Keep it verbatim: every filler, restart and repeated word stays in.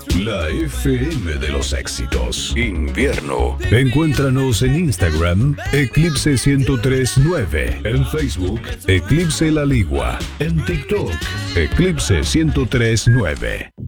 La F M de los éxitos. Invierno. Encuéntranos en Instagram, Eclipse ciento tres punto nueve. En Facebook, Eclipse La Ligua. En TikTok, Eclipse ciento tres punto nueve.